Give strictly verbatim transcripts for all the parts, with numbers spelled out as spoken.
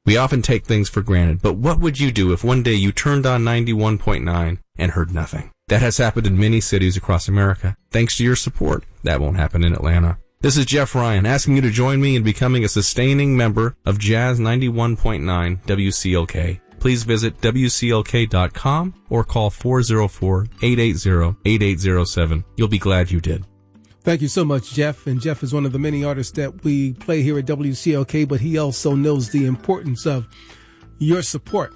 We often take things for granted, but what would you do if one day you turned on ninety-one point nine and heard nothing? That has happened in many cities across America. Thanks to your support, that won't happen in Atlanta. This is Jeff Ryan asking you to join me in becoming a sustaining member of Jazz ninety-one point nine W C L K. Please visit W C L K dot com or call four oh four, eight eight zero, eight eight zero seven. You'll be glad you did. Thank you so much, Jeff. And Jeff is one of the many artists that we play here at W C L K, but he also knows the importance of your support.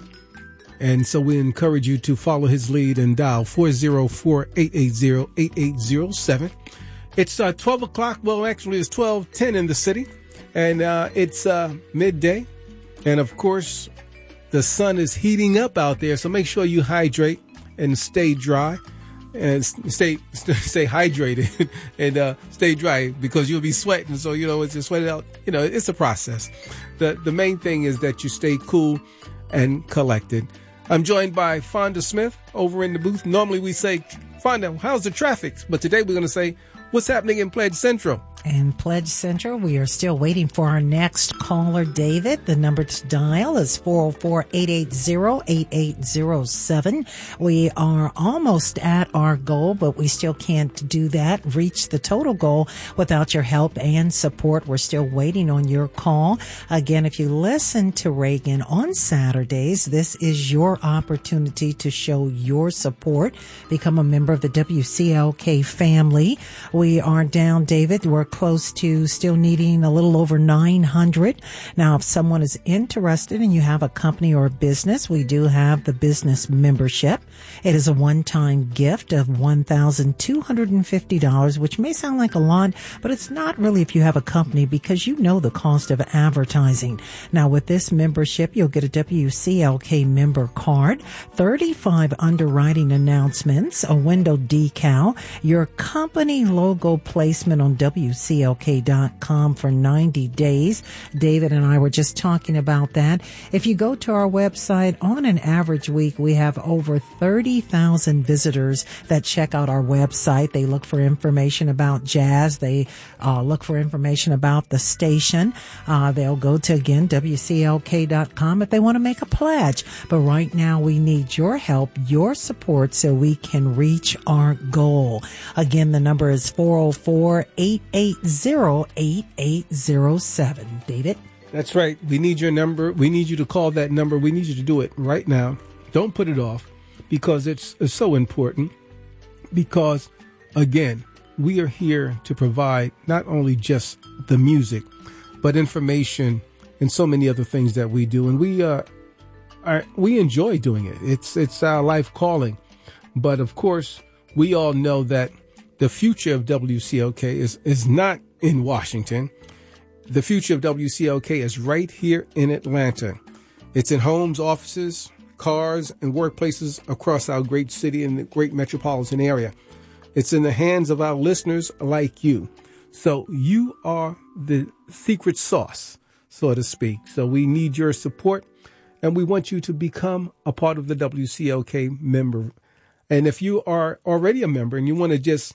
And so we encourage you to follow his lead and dial four oh four, eight eight zero, eight eight zero seven. It's uh, twelve o'clock. Well, actually, it's twelve ten in the city. And uh, it's uh, midday. And, of course, the sun is heating up out there. So make sure you hydrate and stay dry. And stay stay hydrated and uh, stay dry, because you'll be sweating. So, you know, it's just sweat it out. You know, it's a process. The the main thing is that you stay cool and collected. I'm joined by Fonda Smith over in the booth. Normally we say, Fonda, how's the traffic? But today we're going to say, what's happening in Pledge Central? In Pledge Central, we are still waiting for our next caller, David. The number to dial is four oh four, eight eight zero, eight eight zero seven. We are almost at our goal, but we still can't do that, reach the total goal without your help and support. We're still waiting on your call. Again, if you listen to Reagan on Saturdays, this is your opportunity to show your support. Become a member of the W C L K family. We are down, David. We're close to still needing a little over nine hundred. Now, if someone is interested and you have a company or a business, we do have the business membership. It is a one-time gift of one thousand two hundred fifty dollars, which may sound like a lot, but it's not really if you have a company, because you know the cost of advertising. Now, with this membership, you'll get a W C L K member card, thirty-five underwriting announcements, a window decal, your company logo placement on W C L K dot com for ninety days. David and I were just talking about that. If you go to our website, on an average week, we have over thirty thousand visitors that check out our website. They look for information about jazz. They uh, look for information about the station. Uh, they'll go to, again, W C L K dot com if they want to make a pledge. But right now, we need your help, your support, so we can reach our goal. Again, the number is four oh four, eight eight zero, eight eight zero seven. David? That's right. We need your number. We need you to call that number. We need you to do it right now. Don't put it off, because it's, it's so important. Because, again, we are here to provide not only just the music, but information and so many other things that we do. And we uh, are, we enjoy doing it. It's, it's our life calling. But, of course, we all know that the future of W C L K is, is not in Washington. The future of W C L K is right here in Atlanta. It's in homes, offices, cars, and workplaces across our great city and the great metropolitan area. It's in the hands of our listeners like you. So you are the secret sauce, so to speak. So we need your support, and we want you to become a part of the W C L K member. And if you are already a member and you want to just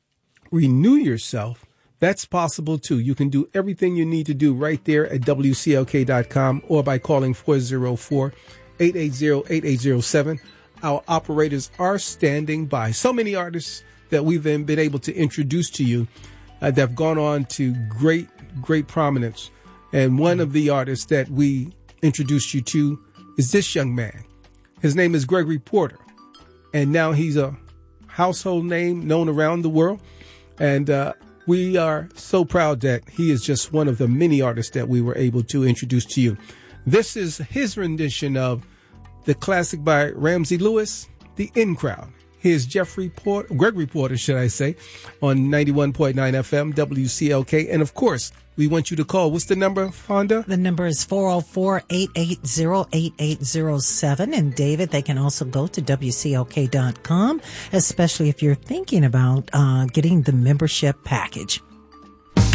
renew yourself, that's possible too. You can do everything you need to do right there at W C L K dot com or by calling four oh four, eight eight zero, eight eight zero seven. Our operators are standing by. So many artists that we've been able to introduce to you uh, that have gone on to great, great prominence. And one of the artists that we introduced you to is this young man. His name is Gregory Porter. And now he's a household name known around the world. And uh, we are so proud that he is just one of the many artists that we were able to introduce to you. This is his rendition of the classic by Ramsey Lewis, The In Crowd. Here's Jeffrey Porter, Gregory Porter, should I say, on ninety-one point nine F M, W C L K. And of course, we want you to call. What's the number, Fonda? The number is four oh four, eight eight zero, eight eight zero seven. And David, they can also go to W C L K dot com, especially if you're thinking about uh, getting the membership package.